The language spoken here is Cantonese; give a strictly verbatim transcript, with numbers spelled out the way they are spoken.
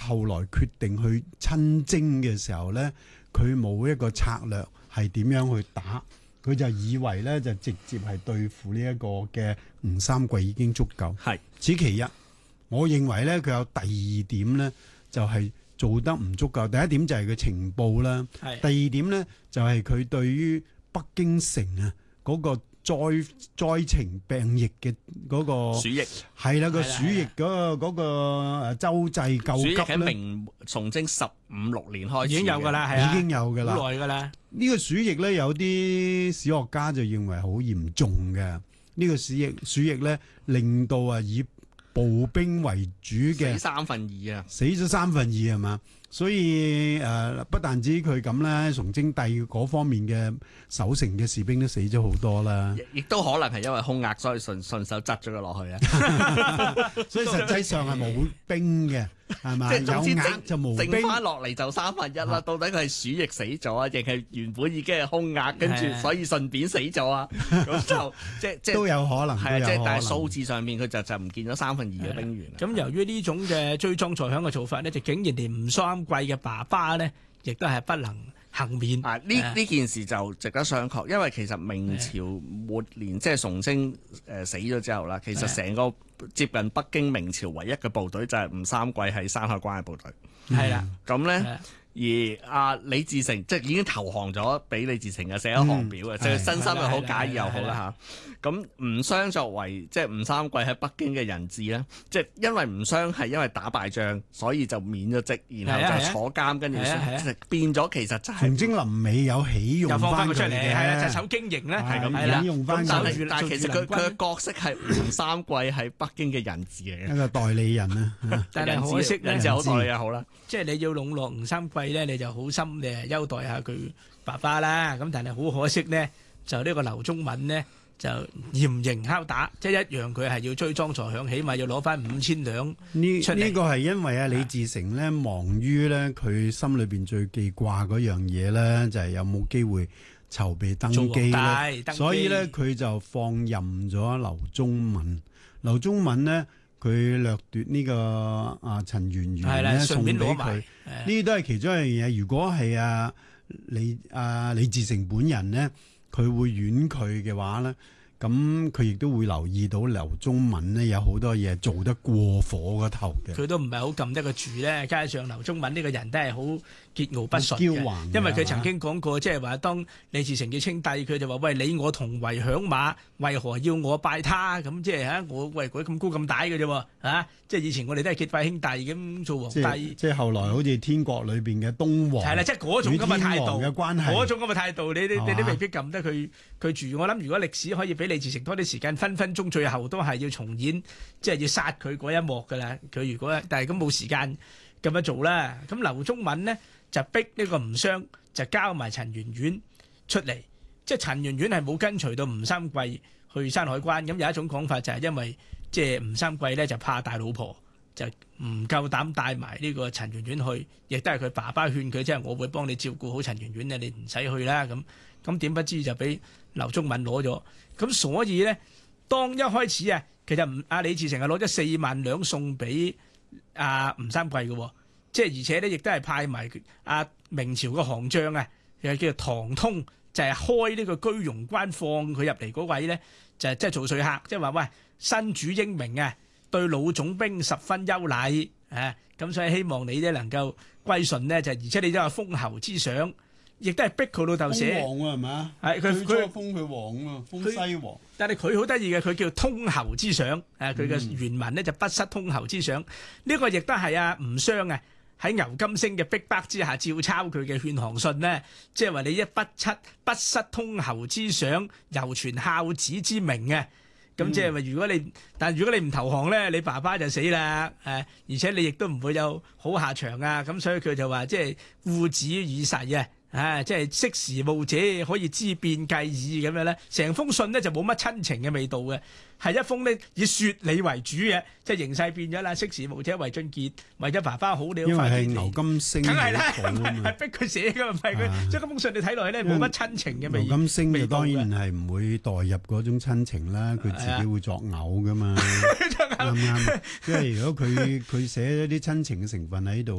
後來決定去親征嘅時候咧，佢冇一個策略係點樣去打，佢就以為咧就直接係對付呢一個嘅吳三桂已經足夠。 係此其一。我認為咧佢有第二點咧就係、是、做得唔足夠。第一點就係佢情報啦，第二點咧就係、是、佢對於北京城啊嗰、那個災災情病疫嘅嗰個鼠疫係啦，個鼠疫嗰個嗰個誒周濟救急咧， 鼠疫喺明崇禎十五六年開始已經有㗎啦，係啊， 已經有㗎啦， 好耐㗎啦。 呢個鼠疫咧，有啲史學家就認為好嚴重嘅。呢個鼠疫鼠疫咧，令到啊以步兵為主嘅死三分二啊， 死咗三分二係嘛？所以誒、呃，不但止佢咁咧，崇禎帝嗰方面嘅守城嘅士兵都死咗好多啦。 亦都可能係因為空壓，所以順順手執咗佢落去啊。 所以實際上係冇兵嘅，係咪？ 即係總之有壓就冇兵， 剩翻落嚟就三分一啦。到底佢係鼠疫死咗啊，定係原本已經係空壓，跟住所以順便死咗啊？咁就即即都有可能。 係啊，即係但係數字上面佢就就唔見咗三分二嘅兵員。 咁由於呢種嘅追臧在享嘅做法咧，就竟然連吳三桂嘅爸爸咧，亦都係不能幸免。 啊！呢呢件事就值得商榷，因為其實明朝末年即係崇禎誒死咗之後啦，其實成個接近北京明朝唯一嘅部隊就係吳三桂喺山海關嘅部隊。 係啦， 咁咧。而阿李自成即係已經投降咗俾李自成嘅，寫一行表嘅，即係身心又好，假意又好啦嚇。咁吳襄作為即係吳三桂喺北京嘅人質咧，即係因為吳襄係因為打敗仗，所以就免咗職，然後就坐監，跟住變咗其實就係崇禎臨尾有起用翻佢出嚟，係啦，就守經營咧，係咁用翻。 但係但係其實佢佢嘅角色係吳三桂喺北京嘅人質嚟嘅， 一個代理人啊。 但係可惜人質好代理又好啦， 即係你要籠絡吳三桂咧，你就好心誒優待下佢爸爸啦。咁但係好可惜咧，就呢個劉宗敏咧就嚴刑拷打，即係一樣佢係要追臧在享，起碼要攞翻五千兩呢出嚟。 呢個係因為啊李自成咧忙於咧佢心裏邊最記掛嗰樣嘢咧，就係有冇機會籌備登基咧，所以咧佢就放任咗劉宗敏。劉宗敏咧。佢掠奪呢個啊陳圓圓咧送俾佢，呢啲都係其中一樣嘢。如果係啊李啊李自成本人咧，佢會婉拒嘅話咧，咁佢亦都會留意到劉宗敏咧有好多嘢做得過火個頭嘅。 佢都唔係好撳得個住咧，加上劉宗敏呢個人都係好桀驁不馴嘅，因為佢曾經講過，即係話當李自成要稱帝，佢就話：喂，你我同為響馬，為何要我拜他？咁即係嚇我喂佢咁高咁大嘅啫喎嚇！即係以前我哋都係結拜兄弟咁做皇帝。 即係後來好似天國裏邊嘅東皇， 係啦，即係嗰種咁嘅態度嘅關係， 嗰種咁嘅態度，你你你都未必撳得佢佢住。我諗如果歷史可以俾李自成多啲時間，分分鐘最後都係要重演，即係要殺佢嗰一幕㗎啦。佢如果但係咁冇時間咁樣做啦，咁劉宗敏呢？就逼呢個吳襄就交埋陳圓圓出嚟，即係陳圓圓係冇跟隨到吳三桂去山海關。咁有一種講法就係因為即係吳三桂咧就怕大老婆，就唔夠膽帶埋呢個陳圓圓去，亦都係佢爸爸勸佢，即係我會幫你照顧好陳圓圓，你唔使去啦。咁咁點不知就俾劉宗敏攞咗。咁所以咧，當一開始啊，其實吳阿李自成係攞咗四萬兩送俾阿吳三桂嘅。即係而且咧，亦都係派埋阿明朝個行將啊，又叫做唐通，就係、是、開呢個居庸關放佢入嚟嗰位咧，就係即係做說客，即係話喂，新主英明啊，對老總兵十分優禮啊，咁所以希望你咧能夠歸順呢，就而且你都有封侯之賞，亦都係逼佢老豆寫。 封王啊，係嘛？ 係佢佢封佢王啊，封西王。 但係佢好得意嘅，佢叫通侯之賞啊，佢嘅原文咧就不失通侯之賞。呢、這個亦都係阿吳襄啊。喺牛金星嘅逼迫之下，照抄佢嘅勸降信呢，即係話你一不七不失通侯之賞，猶存孝子之名嘅。咁即係話如果你，但如果你唔投降咧，你爸爸就死啦。誒，而且你亦都唔會有好下場啊。咁所以佢就話即係父子以誓啊。啊，即係識時務者可以知變計議咁樣咧，成封信咧就冇乜親情嘅味道嘅，係一封咧以説理為主嘅，即係形勢變咗啦。識時務者為俊傑，為咗爸爸好，你好快啲嚟。 因為係牛金星， 梗係啦，係逼佢寫噶嘛，唔係佢。即係嗰封信你睇落去咧冇乜親情嘅味。 牛金星就當然係唔會代入嗰種親情啦，佢自己會作嘔噶嘛，啱唔啱？即係如果佢佢寫咗啲親情嘅成分喺度。